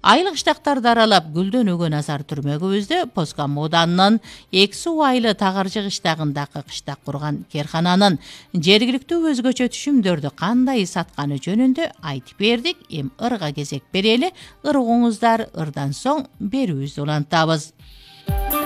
Айыл кыштактарды аралап гүлдөнүүгө назар түрмөгүбүздө Поскан мууданынын Эки Суу айылы Тагыржы кыштагындагы кыштак курган керкананын жергиликтүү өзгөчө түшүмдөрдү кандай сатканы жөнүндө айтып бердик. Эми ырга кезек берели. Ыр угуңуздар, ырдан соң берүүбүздү улантабыз.